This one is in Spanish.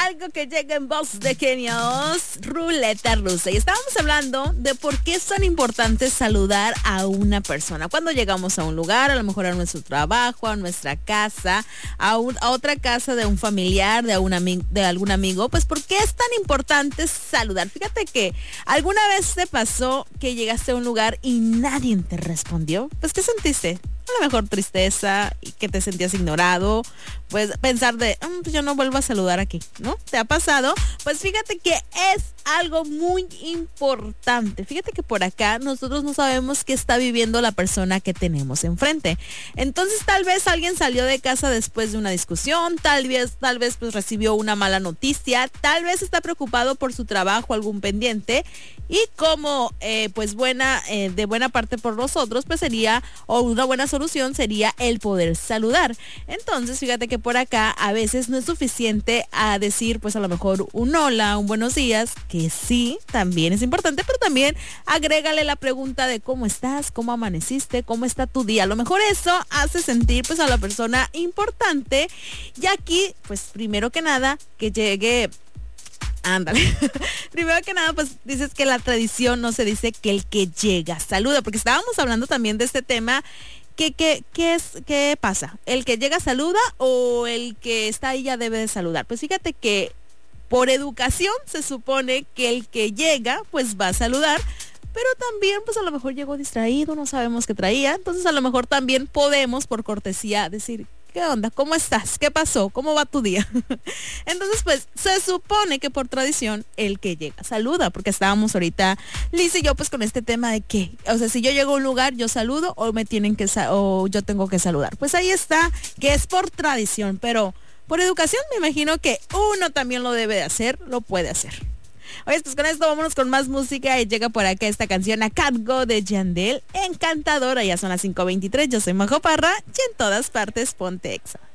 Algo que llega en voz de Kenios, Ruleta Rusa. Y estábamos hablando de por qué es tan importante saludar a una persona. Cuando llegamos a un lugar, a lo mejor a nuestro trabajo, a nuestra casa, a otra casa de un familiar, de algún amigo, pues ¿por qué es tan importante saludar? Fíjate que alguna vez te pasó que llegaste a un lugar y nadie te respondió. Pues ¿qué sentiste? A lo mejor tristeza, y que te sentías ignorado, pues pensar de, pues yo no vuelvo a saludar aquí, ¿no? ¿Te ha pasado? Pues fíjate que es algo muy importante. Fíjate que por acá nosotros no sabemos qué está viviendo la persona que tenemos enfrente. Entonces tal vez alguien salió de casa después de una discusión, tal vez pues recibió una mala noticia, tal vez está preocupado por su trabajo, algún pendiente, y como pues de buena parte por nosotros, pues sería, o una buena solución sería el poder saludar. Entonces fíjate que por acá a veces no es suficiente a decir pues a lo mejor un hola, un buenos días, que sí, también es importante, pero también agrégale la pregunta de cómo estás, cómo amaneciste, cómo está tu día. A lo mejor eso hace sentir pues a la persona importante. Y aquí pues primero que nada que llegue. Ándale. Primero que nada, pues dices que la tradición no se dice que el que llega saluda, porque estábamos hablando también de este tema. ¿Qué pasa? ¿El que llega saluda o el que está ahí ya debe de saludar? Pues fíjate que por educación se supone que el que llega pues va a saludar, pero también pues a lo mejor llegó distraído, no sabemos qué traía, entonces a lo mejor también podemos por cortesía decir, ¿qué onda? ¿Cómo estás? ¿Qué pasó? ¿Cómo va tu día? Entonces, pues, se supone que por tradición el que llega saluda, porque estábamos ahorita, Liz y yo, pues, con este tema de que, o sea, si yo llego a un lugar, yo saludo o o yo tengo que saludar. Pues ahí está, que es por tradición, pero por educación me imagino que uno también lo debe de hacer, lo puede hacer. Oye, pues con esto vámonos con más música y llega por acá esta canción, A Can't Go de Yandel, encantadora. Ya son las 5:23, yo soy Majo Parra y en todas partes ponte Exa.